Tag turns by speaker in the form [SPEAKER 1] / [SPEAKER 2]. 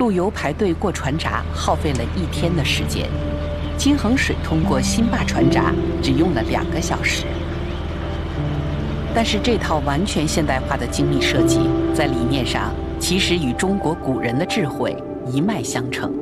[SPEAKER 1] 陆游排队过船闸耗费了1天的时间，京衡水通过新坝船闸只用了2个小时。但是这套完全现代化的精密设计，在理念上其实与中国古人的智慧一脉相承。